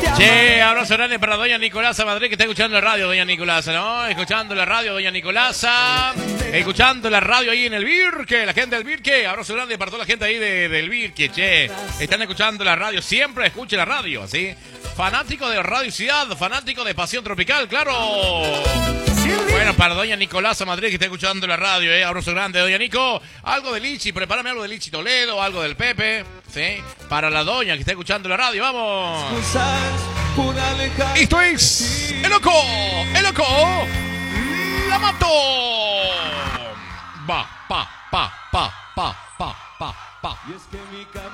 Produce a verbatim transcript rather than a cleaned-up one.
Che, abrazo grande para doña Nicolasa Madrid, que está escuchando la radio, doña Nicolasa, ¿no? Escuchando la radio, doña Nicolasa. Escuchando la radio ahí en el Birque, la gente del Birque. Abrazo grande para toda la gente ahí de, del Birque, che. Están escuchando la radio, siempre escuche la radio, ¿sí? Fanático de Radio Ciudad, fanático de Pasión Tropical, claro. Bueno, para doña Nicolasa Madrid, que está escuchando la radio, ¿eh? Abrazo grande, doña Nico. Algo de Lichi, prepárame algo de Lichi Toledo, algo del Pepe, ¿sí? Para la doña que está escuchando la radio, vamos. Esto es El Loco, El Loco, la mató. Va, pa, pa, pa, pa, pa, pa, pa.